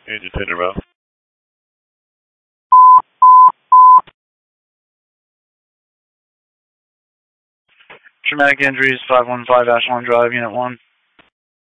Agent Tinderbell. Traumatic injuries, 515 Ashland Drive, Unit 1.